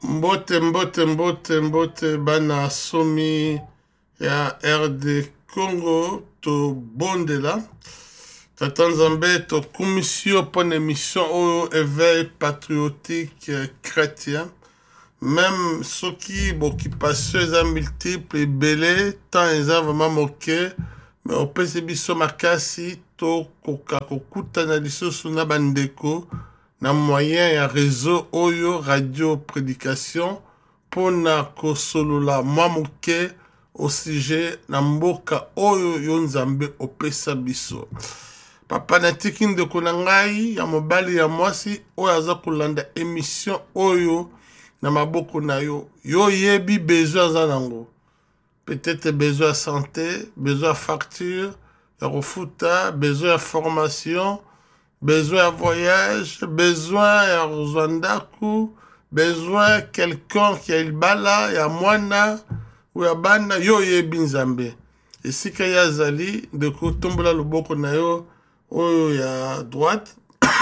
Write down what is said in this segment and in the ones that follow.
Mbote bana somi ya RD Congo to bondela Tata Nzambe to commission pour une émission au éveil patriotique chrétien même ceux qui occupation les multiples et belé tant ils ont vraiment moqué mais au PCB makasi to koka kokuta na lisusu na bandeko na moyen ya réseau oyo radio prédication pona kosolola mamuke au sujet na mboka oyo yo Nzambe opesa biso papa na tiki ndeko na ngai ya mobali ya mwasi oyo aza kolanda émission oyo na maboko na yo yo yebi besoin za nango peut-être besoin de santé besoin de facture ya refuta besoin de formation besoin de voyage, besoin ya Rwanda, besoin quelqu'un qui a il bala, ya mwana, ou ya bana, yo yebi Nzambe. Et si kaya zali, de kotombola loboko na yo, oyo ya droite,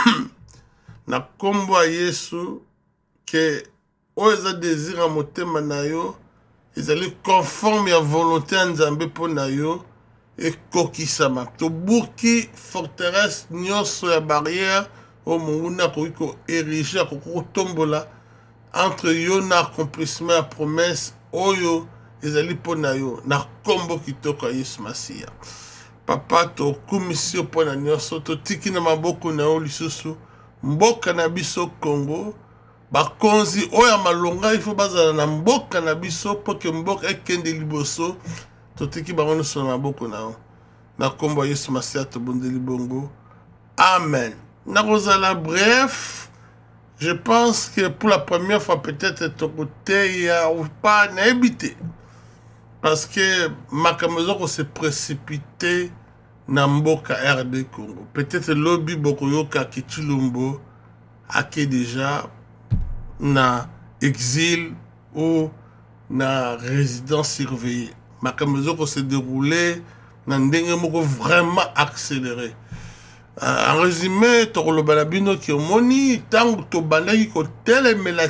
na kombo a Yesu, que oyo za désir a motema na yo, ezali conforme ya volonté ya Nzambe po na yo, et kokisama to buki forteresse nyonso ya barrière o munguna ko ériger ko tombola entre yo na accomplissement ya promesse oyo ezali pona yo na kombo kitoko Yesu Masia papa to commission pona nyonso to tiki na maboko na yo lisusu mboka na biso Congo bakonzi oya malonga ifo bazala na mboka na biso po ke mboka ekende liboso totiki bango sur maboko nao na kombo Yesu Masia to bondeli bongo amen na kozala bref je pense que pour la première fois peut-être ton côté ya ou pas na habité parce que makambo ko se précipiter na mboka RD Congo peut-être lobby boko yoka Kitulumbo ake déjà na exil ou na résidence surveillée makambo ko se déroulé na ndenge moko vraiment accéléré en résumé to lo balabino ki omoni tango to bandaki ko telemela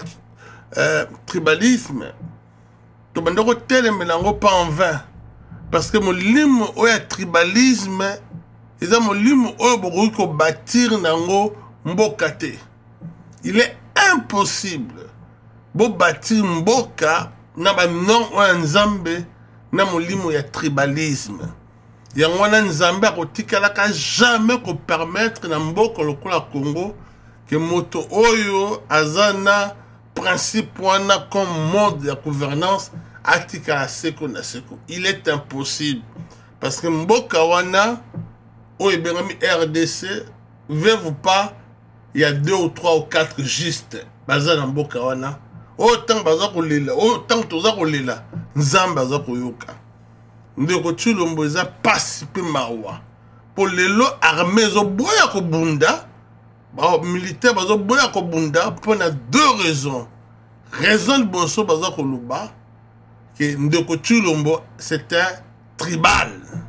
tribalisme to bandako telemela ngo pas en vain parce que molimo oya tribalisme eza molimo oyo bokoki ko bâtir nango mboka te il est impossible bo bâtir mboka na ba non oya Nzambe na molimo ya tribalisme yango na Nzambe akotikalaka jamais ko permettre na mboka lokola Congo que moto oyo azana principe wana comme mode de gouvernance atikala seko na seko il est impossible parce que mboka wana oyo bengami RDC veut pas il y a 2 ou 3 ou 4 juste bazana mboka wana autant baza kolela autant toza kolela Nzambe aza koyoka ndeko Tshilombo eza pasi pe mawa po lelo armée zo boya ko bunda ba militaire bazo boya ko bunda pour na 2 raisons raison de boso baza ko luba que ndeko Tshilombo c'était tribal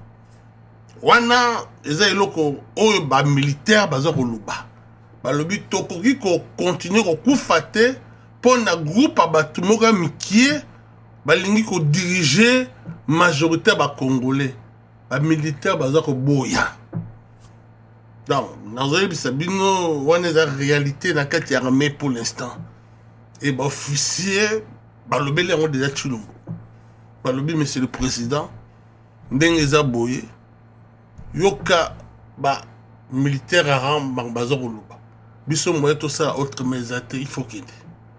wana eza eloko oyo ba militaire baza ko luba ba lobi tokoki ko continuer ko kufate pour na groupe abatu moka mikie balingi ko diriger majorité ba congolais ba militaire baza ko boya donc nazoyi bisabino wana za réalité na kati ya armée pour l'instant et ba officier ba lobele ngo déjà Tshilombo ba lobi monsieur le président ndenge za boye yoka ba militaire aram baza ko loba biso moye to ça autre mesate il faut qu'il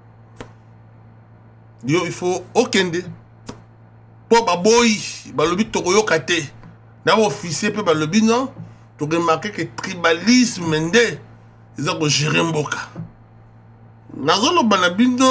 yo il faut okende po baboyi balobi tokoyoka te na officier pe balobi non to remarquer que tribalisme nde eza ko gérer mboka nazoloba na bindo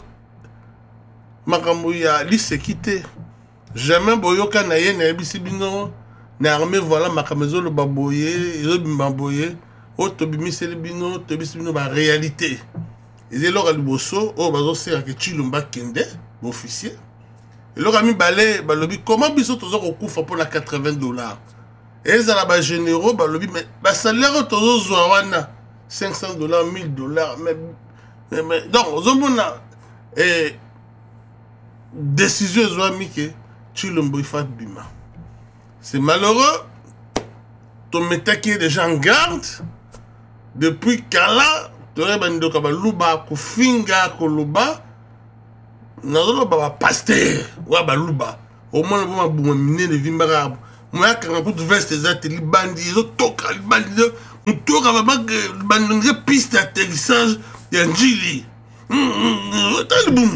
makambo ya lisekite jamais boyoka na ye na yebisi bino na armée voilà makambo ezoloba boye ezobima boye o tobimiseli bino tobisi bino ba réalité ezelo liboso o bazosera ke Tshilombo kende officier eloko mibale balobi comment biso toza kokufa pour la $80 ezala ba généraux balobi mais ba salaire tozozwa wana $500 $1000 mais donc ozomona Et décision ezwami ke Tshilombo ifa bima. C'est malheureux. Ton metaki déjà en garde. Depuis kala, tore bandoka baluba kufinga koluba. Nazoloba ba pasteur wa baluba. Au moins ba buma minene vimbara. Moi quand on peut veste ezate libandi zo toka libandi mutoka ba bandonge piste d'atterrissage ya njili. Talibum.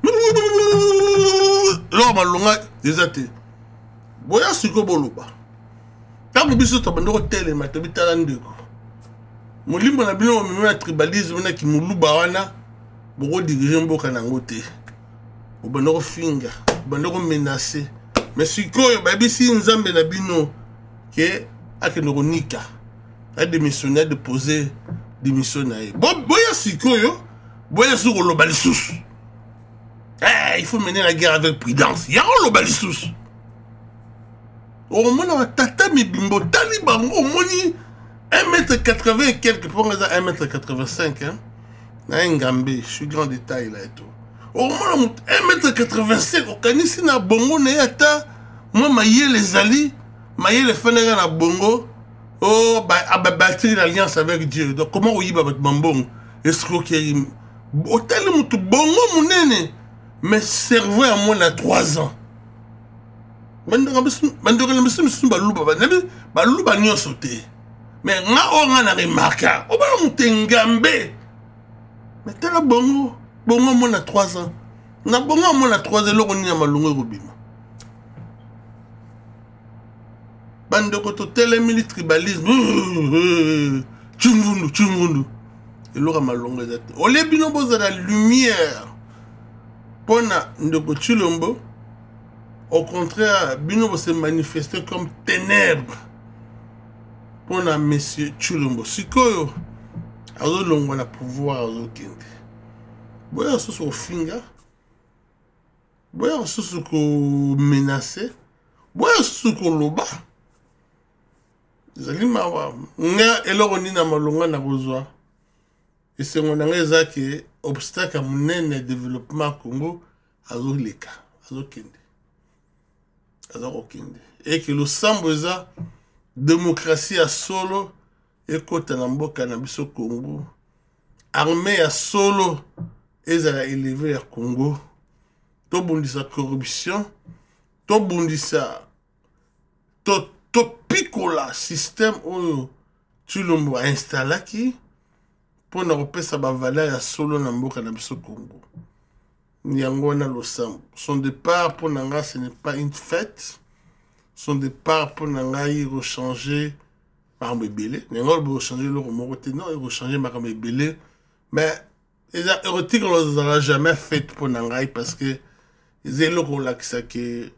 Lo malonga ezate. Boya siko boluba. Tango biso to bandoko telema to bitala ndeko. Molimbo na bino na tribalisme na ki muluba wana boko diriger mboka nango te. Bandoko finga, bandoko menacer. Mais sikoyo ba bisi nzambe na bino ke akendoko nika. A démissionner de poser démission na ye. Boya sikoyo, boya siko lo balisusu. Il faut mener la guerre avec prudence. Ya lo balisusu. Au moins, tata mi bimbo taliban au moins 1m80 et quelques pour 1m85 hein. Na ngambe, je suis grand détail là et tout. Au moins 1m85 au kanisi na bongo na yata moi maye les ali, maye les fenera na bongo. Oh bah bâtir l'alliance avec Dieu. Donc comment on y va avec bambong escroquerie. Hôtel mutu bongo munene mais cerveau à moins à 3 ans. Bandora misu baluba nyonso te. Mais nga na remarka. O ba mutengambe. Mais tala bongo mon a 3 ans. Na bongo mon a 3 ans loko ni na malungu robima. Bandoko to tele tribalisme. Chungundu. Et loko malungu ezate. Ole bino boza la lumière. Pona ndoko Tshilombo. Au contraire, Bino se manifester comme ténèbres pour la monsieur Tshilombo. Sikoyo, azo longo na pouvoir azo kende. Boya soso ko finga. Boya soso ko menacer. Boya soso ko loba. Zali mawa. Nga eloko ni na malonga na kozwa. Et c'est mon angeza qui obstacle à mon développement Congo azo leka, azo kende. Et que le samboza démocratie à solo et kota na mboka na biso Congo armée à solo ezala élevé à Congo to bundisa corruption to bundisa to pikola système oyo Tshilombo a installaki pour na repesa ba valeur à solo na mboka na biso Congo. Nyangona Losambo. Son départ pour Nanga, ce n'est pas une fête. Son départ pour Nanga, il rechanger par Mébélé. Nanga, il rechanger le Romoroté. Non, il rechanger par Mébélé. Mais, les érotiques, on ne l'a jamais fait pour Nanga parce que les éloquents que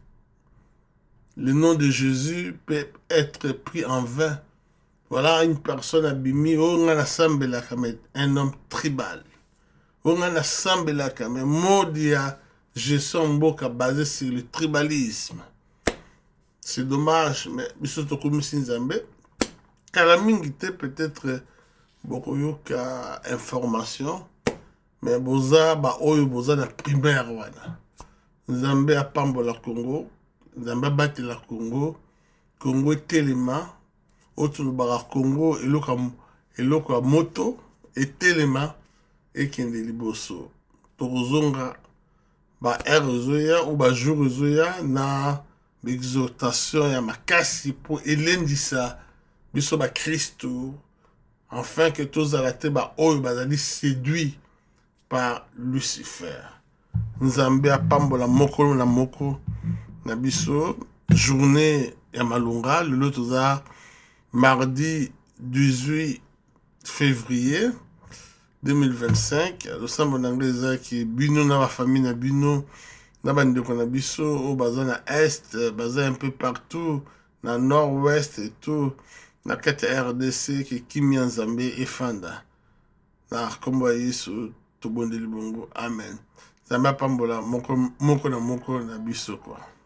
le nom de Jésus peut être pris en vain. Voilà une personne abîmée. On a un homme tribal. On a assemblé là quand même modia gestion mboka basé sur le tribalisme. C'est dommage mais bisoto komisi nzambe kala mingi te peut-être beaucoup yoka information mais boza ba oyo boza na primaire wana. Nzambe apambola Congo, Nzambe bati la Congo telema autour de Congo eloko moto et telema et kende liboso tozonga ba ezoya ou ba jour ezoya na l'exhortation ya makasi pour elendisa biso ba Christo afin que tous alate ba oyo bazali séduit par Lucifer. Nzambe apambola moko na moko na biso journée ya malunga le toza mardi 18 février 2025, le sambo n'anglais qui bino na la famille na bino na bande ko na biso au bazin na est, bazin un peu partout na nord-ouest et tout na kati RDC qui kimi Nzambe efanda na kombo Yesu to bondeli bongo amen. Nzambe pambola moko na biso quoi.